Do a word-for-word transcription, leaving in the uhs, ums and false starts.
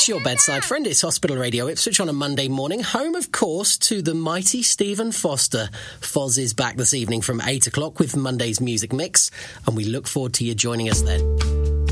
It's your bedside friend. It's Hospital Radio Ipswich on a Monday morning. Home, of course, to the mighty Stephen Foster. Foz is back this evening from eight o'clock with Monday's Music Mix, and we look forward to you joining us then.